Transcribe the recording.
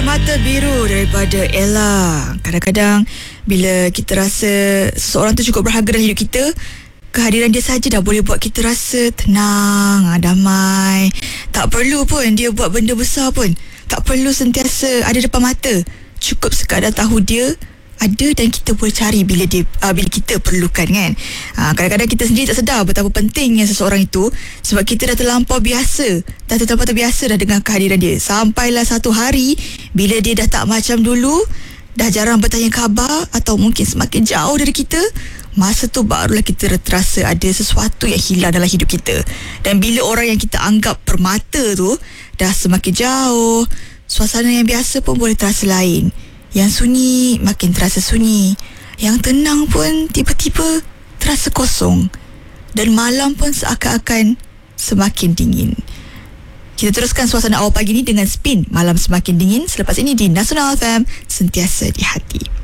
Permata Biru daripada Ella. Kadang-kadang bila kita rasa seseorang tu cukup berharga dalam hidup kita, kehadiran dia saja dah boleh buat kita rasa tenang, damai. Tak perlu pun dia buat benda besar pun. Tak perlu sentiasa ada depan mata. Cukup sekadar tahu dia ada dan kita boleh cari bila kita perlukan, kan. Kadang-kadang kita sendiri tak sedar betapa pentingnya seseorang itu, sebab kita dah terlampau terbiasa dah dengan kehadiran dia. Sampailah satu hari bila dia dah tak macam dulu, dah jarang bertanya khabar atau mungkin semakin jauh dari kita, masa tu barulah kita terasa ada sesuatu yang hilang dalam hidup kita. Dan bila orang yang kita anggap permata tu dah semakin jauh, suasana yang biasa pun boleh terasa lain. Yang sunyi makin terasa sunyi, yang tenang pun tiba-tiba terasa kosong, dan malam pun seakan-akan semakin dingin. Kita teruskan suasana awal pagi ni dengan Spin Malam Semakin Dingin selepas ini di Nasional FM, sentiasa di hati.